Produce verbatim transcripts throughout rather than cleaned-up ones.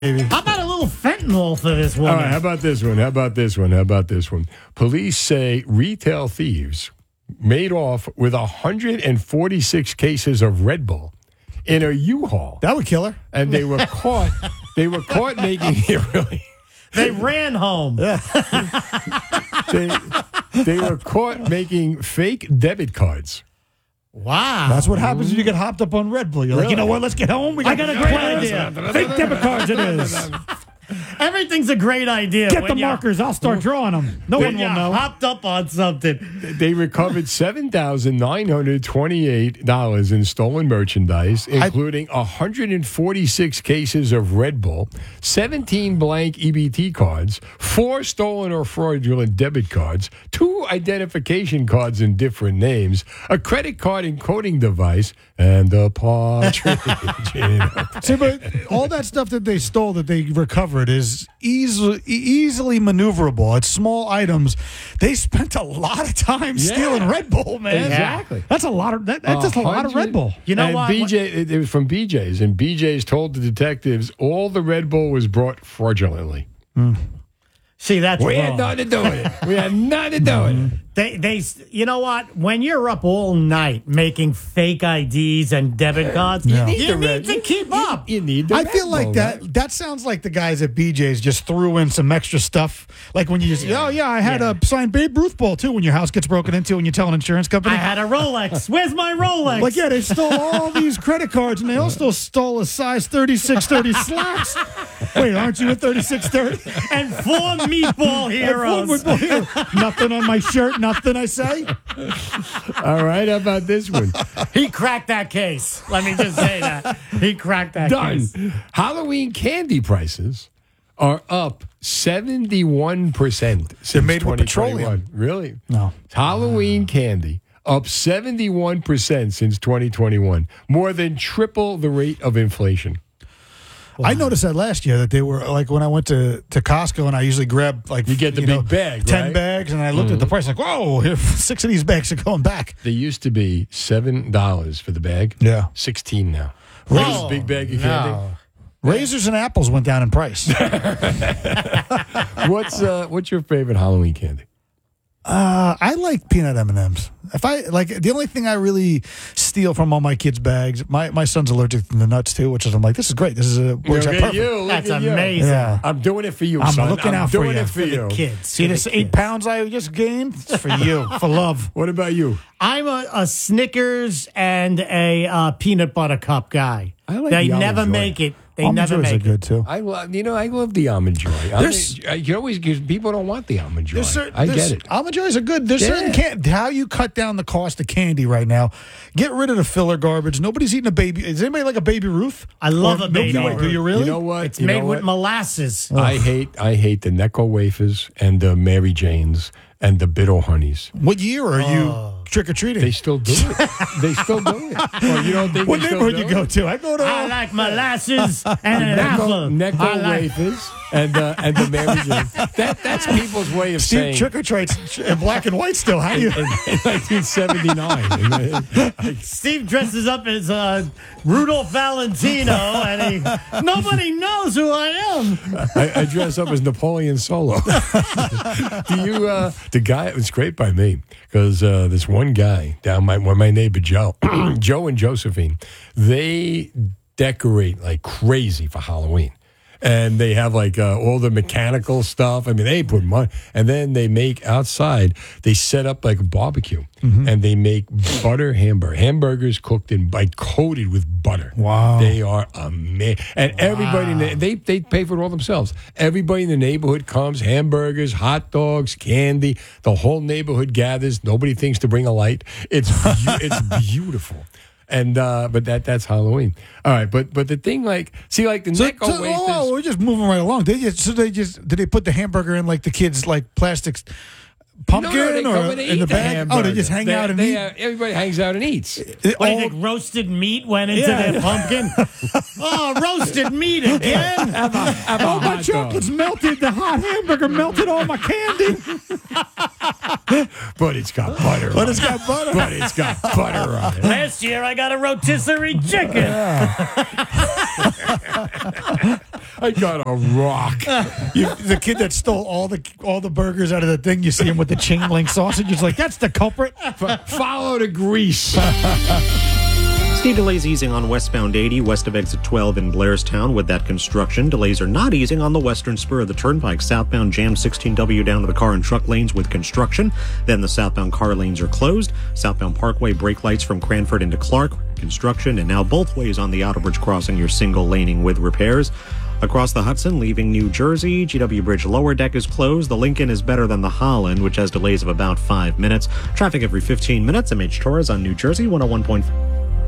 How about a little fentanyl for this woman? All right, how about this one? How about this one? How about this one? Police say retail thieves made off with one hundred forty-six cases of Red Bull in a U-Haul. That would kill her. And they were caught. They were caught making it really. They ran home. they, they were caught making fake debit cards. Wow. That's what happens when you get hopped up on Red Bull. You're like, Really? you know what? Let's get home. We I got a great idea. Fake debit cards it is. Everything's a great idea. Get when the you're- markers. I'll start drawing them. No when one will you're know. hopped up on something. They recovered seven thousand nine hundred twenty-eight dollars in stolen merchandise, including one hundred forty-six cases of Red Bull, seventeen blank E B T cards, four stolen or fraudulent debit cards, two identification cards in different names, a credit card encoding device, and a partridge. in a- See, but all that stuff that they stole that they recovered is easily easily maneuverable. It's small items. They spent a lot of time Yeah. stealing Red Bull, man. Exactly. That's a lot of that, that's just a lot of Red Bull. You know and what? B J, it, it was from B J's, and B J's told the detectives all the Red Bull was brought fraudulently. See, that's We wrong. had nothing to do with it. We had nothing to do with it. They, they, you know what? When you're up all night making fake I Ds and debit cards, Yeah. you You need, need the red- to keep up. You need the I Red feel like Bull, that. right? That sounds like the guys at B J's just threw in some extra stuff. Like when you just, oh yeah, I had Yeah. a signed Babe Ruth ball too. When your house gets broken into and you tell an insurance company, I had a Rolex. Where's my Rolex? like yeah, they stole all these credit cards and they also stole a size thirty-six thirty slacks. Wait, aren't you a thirty-six thirty? and four meatball heroes. Nothing on my shirt. Nothing I say. All right, how about this one? He cracked that case. Let me just say that. He cracked that Done. case. Halloween candy prices are up seventy-one percent since made with twenty twenty-one. petroleum. Really? No. Halloween candy up seventy-one percent since twenty twenty-one, more than triple the rate of inflation. I noticed that last year that they were like when I went to, to Costco and I usually grab like You get the know, big bag, ten right? bags, and I looked at the price like, whoa, here, six of these bags are going back. They used to be seven dollars for the bag. Yeah. sixteen now. Oh, Big bag of candy. no. Razors and apples went down in price. What's uh, what's your favorite Halloween candy? Uh, I like peanut M and M's. If I like, the only thing I really steal from all my kids' bags, my, my son's allergic to the nuts too, which is I'm like, this is great. This is a works out Look at perfect. you. Look That's at you. amazing. Yeah. I'm doing it for you, I'm son. looking I'm out for doing you. it for, For you. the kids. See For the this eight kids. pounds I just gained? It's for you, for love. What about you? I'm a, a Snickers and a uh, peanut butter cup guy. I like they the never Almond Joy. make it. They Almond never Joys are make it. good too. I love, you know, I love the almond joy. I There's- mean, you always give people don't want the almond joy. There's certain, I there's- get it. Almond Joys are good. There's Yeah. certain can how you cut down the cost of candy right now. Get rid of the filler garbage. Nobody's eating a baby. Is anybody like a Baby Ruth? I love Or a Baby Milky Way? Ruth. Do you really? You know what? It's You made know with what? molasses. I hate I hate the Necco wafers and the Mary Janes and the Biddle honeys. What year are you trick or treating? They still do it. They still do it. Well, you don't think What they still neighborhood do you it? go to? I go to. I like molasses and an apple. Necco, Necco I like- wafers and uh, and the Mary Janes. That that's people's way of Steve saying. trick or treats in black and white still. How do you? in, in nineteen seventy-nine. Steve dresses up as uh, Rudolph Valentino, and he, nobody knows who I am. I, I dress up as Napoleon Solo. Do you? Uh, the guy, it was great by me because uh, this one guy down my my neighbor Joe, Joe and Josephine, they decorate like crazy for Halloween. And they have like uh, all the mechanical stuff. I mean, they put money, and then they make outside. They set up like a barbecue, and they make butter hamburger hamburgers cooked in like coated with butter. Wow. They are amazing, and everybody in the, they they pay for it all themselves. Everybody in the neighborhood comes, hamburgers, hot dogs, candy. The whole neighborhood gathers. Nobody thinks to bring a light. It's beau- it's beautiful. And uh, but that that's Halloween. All right, but but the thing like see like the So, Necco so- wafers. oh, we're just moving right along. They just, so they just did they put the hamburger in like the kids like plastics pumpkin No, no, they or come and in eat the bag? Oh, hamburger. they just hang They- out and they, eat. uh, everybody hangs out and eats. It What do all- you think? Roasted meat went into Yeah. their pumpkin? Oh, roasted meat again? Have a, have a Oh, my hot chocolate's dog. melted. The hot hamburger melted all my candy. But it's got butter. But on it's it. got butter. But it's got butter on it. Last year I got a rotisserie chicken. I got a rock. You, the kid that stole all the all the burgers out of the thing, you see him with the chain link sausage. He's like, that's the culprit. F- follow the grease. Speed delays easing on westbound eighty, west of exit twelve in Blairstown. With that construction, delays are not easing on the western spur of the turnpike. Southbound Jam sixteen W down to the car and truck lanes with construction. Then the southbound car lanes are closed. Southbound Parkway brake lights from Cranford into Clark, construction. And now both ways on the Outer Bridge crossing, you're single laning with repairs. Across the Hudson, leaving New Jersey, G W Bridge lower deck is closed. The Lincoln is better than the Holland, which has delays of about five minutes. Traffic every fifteen minutes. M H Torres on New Jersey, one oh one point five.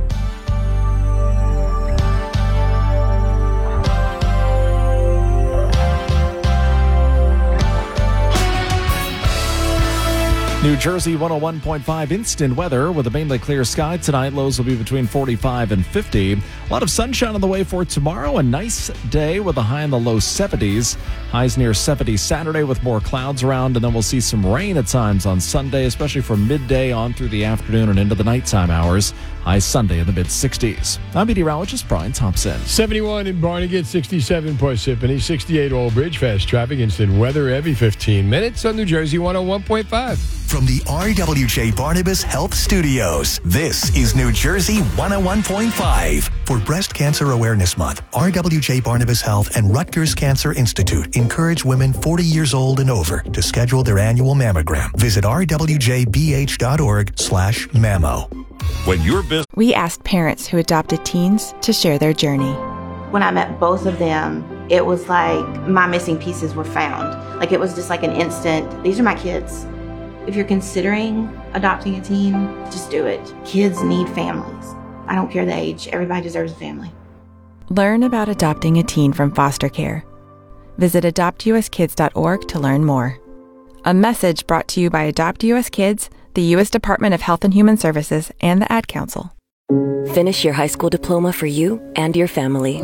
New Jersey one oh one point five instant weather with a mainly clear sky tonight. Lows will be between forty-five and fifty. A lot of sunshine on the way for tomorrow. A nice day with a high in the low seventies. Highs near seventy Saturday with more clouds around, and then we'll see some rain at times on Sunday, especially from midday on through the afternoon and into the nighttime hours. High Sunday in the mid-sixties. I'm meteorologist Brian Thompson. seventy-one in Barnegat, sixty-seven Parsippany, sixty-eight Old Bridge. Fast traffic, instant weather every fifteen minutes on New Jersey one oh one point five. From the R W J Barnabas Health Studios, this is New Jersey one oh one point five. For Breast Cancer Awareness Month, R W J Barnabas Health and Rutgers Cancer Institute encourage women forty years old and over to schedule their annual mammogram. Visit r w j b h dot org slash mammo. When your business. We asked parents who adopted teens to share their journey. When I met both of them, it was like my missing pieces were found. Like it was just like an instant, these are my kids. If you're considering adopting a teen, just do it. Kids need families. I don't care the age. Everybody deserves a family. Learn about adopting a teen from foster care. Visit adopt u s kids dot org to learn more. A message brought to you by Adopt U S Kids, the U S Department of Health and Human Services, and the Ad Council. Finish your high school diploma for you and your family.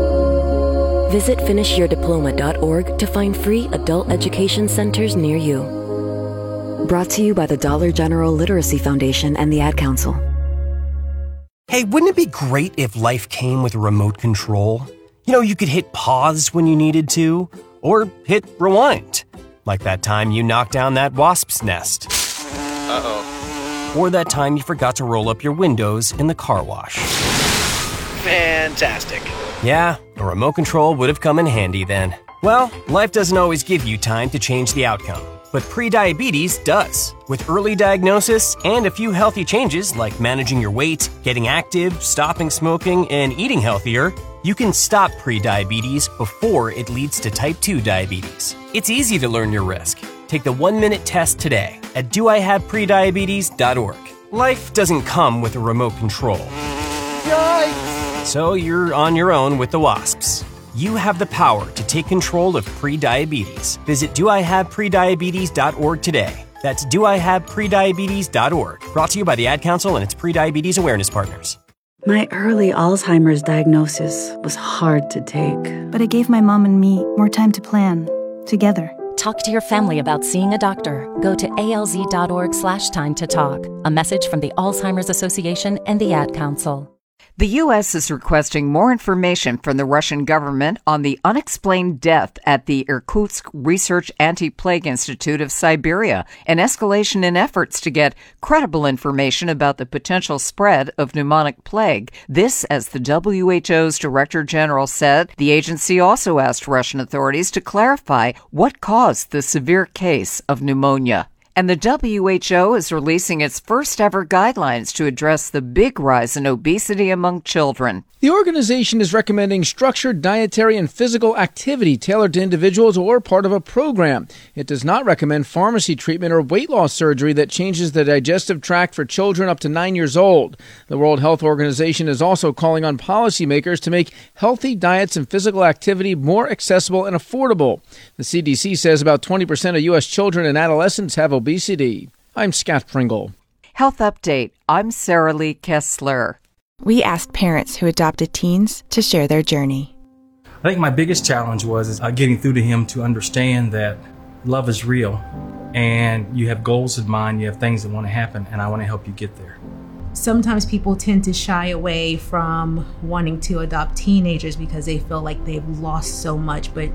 Visit finish your diploma dot org to find free adult education centers near you. Brought to you by the Dollar General Literacy Foundation and the Ad Council. Hey, wouldn't it be great if life came with a remote control? You know, you could hit pause when you needed to, or hit rewind. Like that time you knocked down that wasp's nest. Uh-oh. Or that time you forgot to roll up your windows in the car wash. Fantastic. Yeah, a remote control would have come in handy then. Well, life doesn't always give you time to change the outcome. But prediabetes does. With early diagnosis and a few healthy changes like managing your weight, getting active, stopping smoking, and eating healthier, you can stop prediabetes before it leads to type two diabetes. It's easy to learn your risk. Take the one-minute test today at do I have prediabetes dot org. Life doesn't come with a remote control. Yikes! So you're on your own with the wasps. You have the power to take control of prediabetes. Visit do I have prediabetes dot org today. That's do I have prediabetes dot org. Brought to you by the Ad Council and its prediabetes awareness partners. My early Alzheimer's diagnosis was hard to take. But it gave my mom and me more time to plan, together. Talk to your family about seeing a doctor. Go to A L Z dot org slash time to talk. A message from the Alzheimer's Association and the Ad Council. The U S is requesting more information from the Russian government on the unexplained death at the Irkutsk Research Anti-Plague Institute of Siberia, an escalation in efforts to get credible information about the potential spread of pneumonic plague. This, as the W H O's Director General said. The agency also asked Russian authorities to clarify what caused the severe case of pneumonia. And the W H O is releasing its first ever guidelines to address the big rise in obesity among children. The organization is recommending structured dietary and physical activity tailored to individuals or part of a program. It does not recommend pharmacy treatment or weight loss surgery that changes the digestive tract for children up to nine years old. The World Health Organization is also calling on policymakers to make healthy diets and physical activity more accessible and affordable. The C D C says about twenty percent of U S children and adolescents have obesity. I'm Scott Pringle. Health Update. I'm Sarah Lee Kessler. We asked parents who adopted teens to share their journey. I think my biggest challenge was uh, getting through to him to understand that love is real and you have goals in mind, you have things that want to happen, and I want to help you get there. sometimes people tend to shy away from wanting to adopt teenagers because they feel like they've lost so much. But